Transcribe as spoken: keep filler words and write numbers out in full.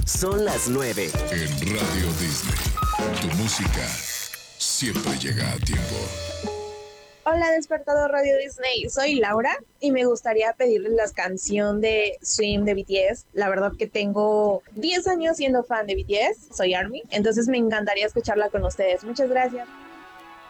Son las nueve. En Radio Disney, tu música siempre llega a tiempo. Hola, Despertador Radio Disney, soy Laura y me gustaría pedirles la canción de Swim de B T S. La verdad que tengo diez años siendo fan de B T S, soy ARMY, entonces me encantaría escucharla con ustedes. Muchas gracias.